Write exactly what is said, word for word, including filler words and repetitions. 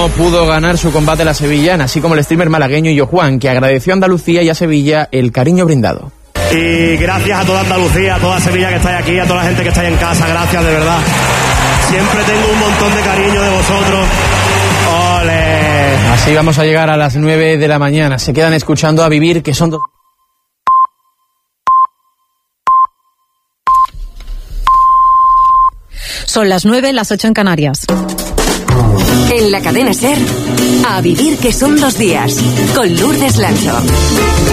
no pudo ganar su combate la sevillana, así como el streamer malagueño Illo Juan, que agradeció a Andalucía y a Sevilla el cariño brindado. Y gracias a toda Andalucía, a toda Sevilla que estáis aquí, a toda la gente que estáis en casa, gracias de verdad. Siempre tengo un montón de cariño de vosotros. ¡Ole! Así vamos a llegar a las nueve de la mañana. Se quedan escuchando A Vivir, que son dos... Son las nueve, las ocho en Canarias. En la cadena SER, A Vivir, que son dos días, con Lourdes Lancho.